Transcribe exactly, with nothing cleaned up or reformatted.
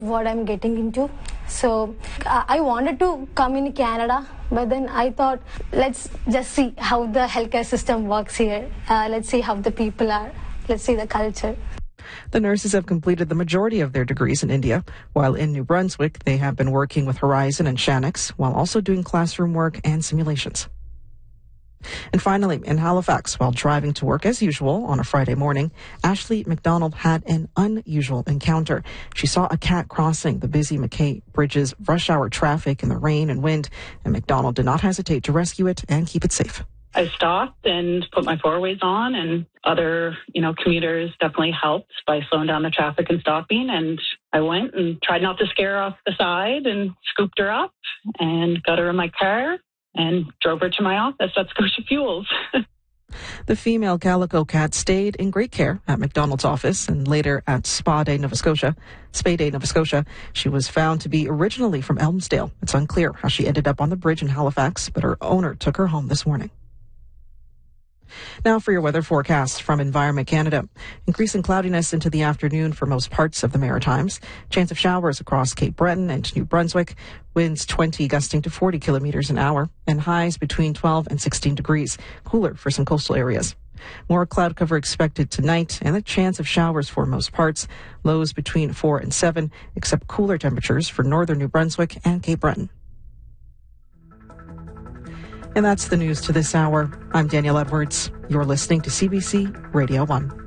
what I'm getting into. So uh, I wanted to come in Canada, but then I thought, let's just see how the healthcare system works here. Uh, let's see how the people are. Let's see the culture. The nurses have completed the majority of their degrees in India, while in New Brunswick, they have been working with Horizon and Shanix, while also doing classroom work and simulations. And finally, in Halifax, while driving to work as usual on a Friday morning, Ashley McDonald had an unusual encounter. She saw a cat crossing the busy McKay Bridges rush hour traffic in the rain and wind, and McDonald did not hesitate to rescue it and keep it safe. I stopped and put my four-ways on, and other, you know, commuters definitely helped by slowing down the traffic and stopping. And I went and tried not to scare her off the side and scooped her up and got her in my car and drove her to my office at Scotia Fuels. The female calico cat stayed in great care at McDonald's office and later at Spa Day, Nova Scotia. Spa Day, Nova Scotia. She was found to be originally from Elmsdale. It's unclear how she ended up on the bridge in Halifax, but her owner took her home this morning. Now for your weather forecast from Environment Canada. Increasing cloudiness into the afternoon for most parts of the Maritimes. Chance of showers across Cape Breton and New Brunswick. Winds twenty gusting to forty kilometers an hour and highs between twelve and sixteen degrees. Cooler for some coastal areas. More cloud cover expected tonight and a chance of showers for most parts. Lows between four and seven, except cooler temperatures for northern New Brunswick and Cape Breton. And that's the news to this hour. I'm Danielle Edwards. You're listening to C B C Radio one.